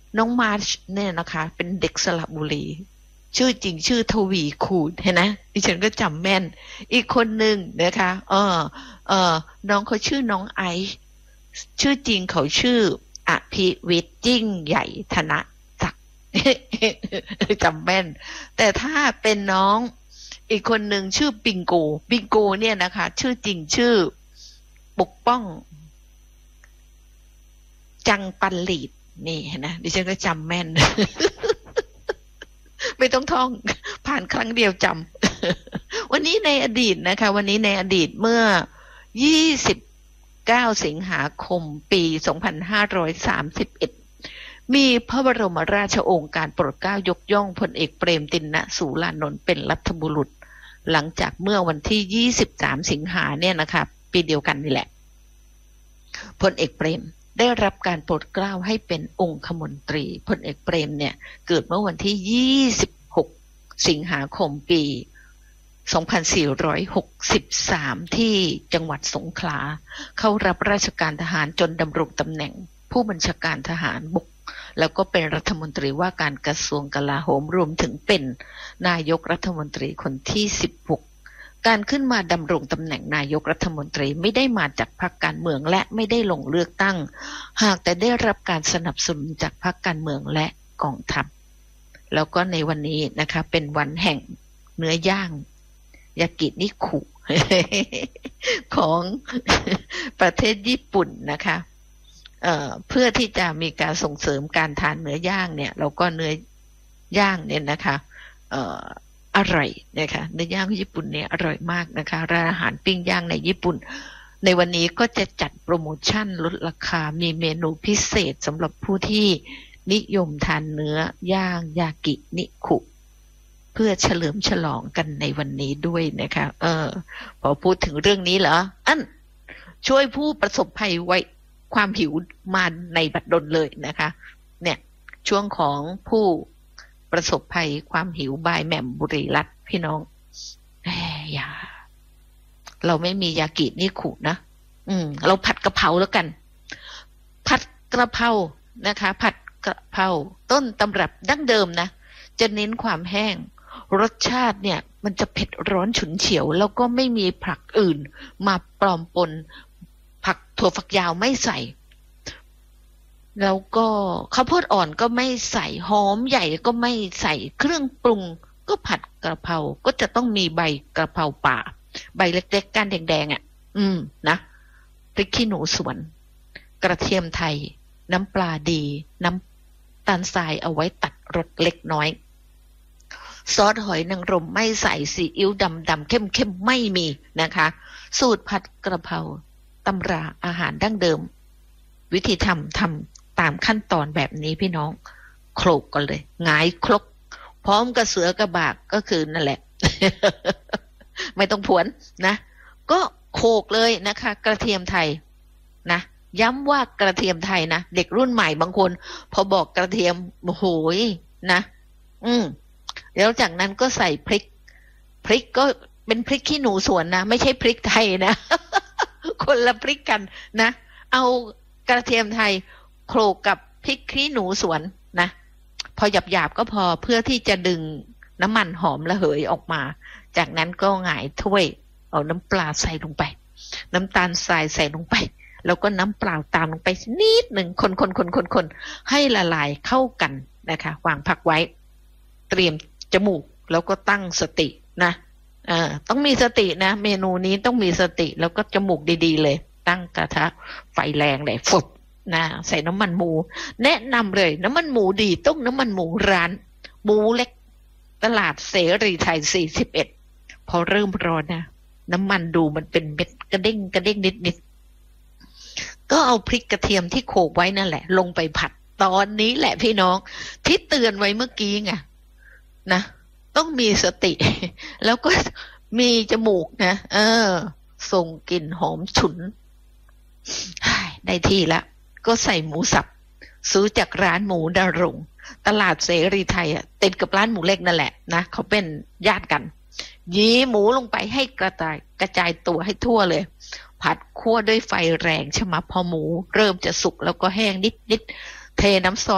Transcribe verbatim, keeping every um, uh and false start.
น้องมาร์ชเนี่ยนะคะเป็นเด็กสระบุรีชื่อจริงชื่อทวีคูณเห็นนะดิฉันก็จำแม่นอีกคนหนึ่งนะคะเออเออน้องเขาชื่อน้องไอซ์ชื่อจริงเขาชื่ออภิวิทย์ยิ่งใหญ่ธนศักดิ์ จำแม่นแต่ถ้าเป็นน้องอีกคนหนึ่งชื่อปิงโกปิงโกเนี่ยนะคะชื่อจริงชื่อปกป้องจังปันหลีดนี่นะดิฉันก็จำแม่น ไม่ต้องท่องผ่านครั้งเดียวจำ วันนี้ในอดีตนะคะวันนี้ในอดีตเมื่อยี่สิบเก้าสิงหาคมปีสองพันห้าร้อยสามสิบเอ็ดมีพระบรมราชโองการโปรดเกล้ายกย่องพลเอกเปรมติณสูรานนท์เป็นรัฐบุรุษหลังจากเมื่อวันที่ยี่สิบสามสิงหาเนี่ยนะคะปีเดียวกันนี่แหละพลเอกเปรมได้รับการโปรดเกล้าให้เป็นองคมนตรีพลเอกเปรมเนี่ยเกิดเมื่อวันที่ยี่สิบหกสิงหาคมปีสองพันสี่ร้อยหกสิบสามที่จังหวัดสงขลาเข้ารับราชการทหารจนดำรงตำแหน่งผู้บัญชาการทหารบกแล้วก็เป็นรัฐมนตรีว่าการกระทรวงกลาโหมรวมถึงเป็นนายกรัฐมนตรีคนที่สิบหกการขึ้นมาดำรงตำแหน่งนายกรัฐมนตรีไม่ได้มาจากพรรคการเมืองและไม่ได้ลงเลือกตั้งหากแต่ได้รับการสนับสนุนจากพรรคการเมืองและกองทัพแล้วก็ในวันนี้นะคะเป็นวันแห่งเนื้อย่างยากินิคุ ของประเทศญี่ปุ่นนะคะเอ่อเพื่อที่จะมีการส่งเสริมการทานเนื้อย่างเนี่ยแล้วก็เนื้อย่างเนี่ยนะคะเอ่ออร่อยนะคะเนื้อย่างญี่ปุ่นเนี่ยอร่อยมากนะคะร้านอาหารปิ้งย่างในญี่ปุ่นในวันนี้ก็จะจัดโปรโมชั่นลดราคามีเมนูพิเศษสำหรับผู้ที่นิยมทานเนื้อย่างยากินิคุเพื่อเฉลิมฉลองกันในวันนี้ด้วยนะคะเออพอพูดถึงเรื่องนี้เหรออันช่วยผู้ประสบภัยไว้ความหิวมาในบัดดลเลยนะคะเนี่ยช่วงของผู้ประสบภัยความหิวบายแหม่มบุรีรัตน์พี่น้องแหมอย่าเราไม่มียากินิคุนะอืมเราผัดกะเพราแล้วกันผัดกระเพรานะคะผัดกระเพราต้นตำรับดั้งเดิมนะจะเน้นความแห้งรสชาติเนี่ยมันจะเผ็ดร้อนฉุนเฉียวแล้วก็ไม่มีผักอื่นมาปลอมปนผักถั่วฝักยาวไม่ใส่แล้วก็ข้าวโพดอ่อนก็ไม่ใส่หอมใหญ่ก็ไม่ใส่เครื่องปรุงก็ผัดกระเพราก็จะต้องมีใบกระเพราป่าใบเล็กๆก้านแดงๆอ่ะอืมนะพริกขี้หนูสวนกระเทียมไทยน้ำปลาดีน้ำตาลทรายเอาไว้ตัดรสเล็กน้อยซอสหอยนางรมไม่ใส่ซีอิ๊วดำดำเข้มเข้มไม่มีนะคะสูตรผัดกระเพราตำราอาหารดั้งเดิมวิธีทำทำตามขั้นตอนแบบนี้พี่น้องโขลกกันเลยหงายครกพร้อมกับเสือกระบากก็คือนั่นแหละ ไม่ต้องผวนนะก็โขลกเลยนะคะกระเทียมไทยนะย้ำว่ากระเทียมไทยนะเด็กรุ่นใหม่บางคนพอบอกกระเทียมโอ้โหนะอืมแล้วจากนั้นก็ใส่พริกพริกก็เป็นพริกขี้หนูสวนนะไม่ใช่พริกไทยนะ คนละพริกกันนะเอากระเทียมไทยโขลกกับพริกขี้หนูสวนนะพอหยาบๆก็พอเพื่อที่จะดึงน้ำมันหอมระเหยออกมาจากนั้นก็หงายถ้วยเอาน้ำปลาใส่ลงไปน้ำตาลทรายใส่ลงไปแล้วก็น้ำเปล่าตามลงไปนิดหนึ่งคนคนคนคนคนให้ละลายเข้ากันนะคะวางพักไว้เตรียมจมูกแล้วก็ตั้งสตินะเอ่อต้องมีสตินะเมนูนี้ต้องมีสติแล้วก็จมูกดีๆเลยตั้งกระทะไฟแรงเลยฝุบนะใส่น้ำมันหมูแนะนำเลยน้ำมันหมูดีต้องน้ำมันหมูร้านหมูเล็กตลาดเสรีไทยสี่สิบเอ็ดพอเริ่มร้อนนะน้ำมันดูมันเป็นเม็ดกระเด้งกระเด้งนิดๆก็เอาพริกกระเทียมที่โขลกไว้นั่นแหละลงไปผัดตอนนี้แหละพี่น้องที่เตือนไว้เมื่อกี้ไงนะต้องมีสติแล้วก็มีจมูกนะเออส่งกลิ่นหอมฉุนได้ที่ละก็ใส่หมูสับซื้อจากร้านหมูดารงตลาดเสรีไทยอ่ะติดกับร้านหมูเล็กนั่นแหละนะเขาเป็นญาติกันยีหมูลงไปให้กระจายกระจายตัวให้ทั่วเลยผัดคั่วด้วยไฟแรงใช่ไหมพอหมูเริ่มจะสุกแล้วก็แห้งนิดๆเทน้ำซอส